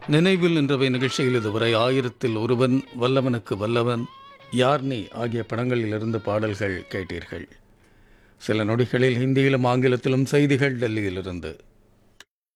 நினைவில் நின்றவை நிகழ்ச்சியில் இதுவரை ஆயிரத்தில் ஒருவன், வல்லவனுக்கு வல்லவன், யார் நீ ஆகிய படங்களிலிருந்து பாடல்கள் கேட்டீர்கள். சில நொடிகளில் ஹிந்தியிலும் ஆங்கிலத்திலும் செய்திகள் டெல்லியிலிருந்து.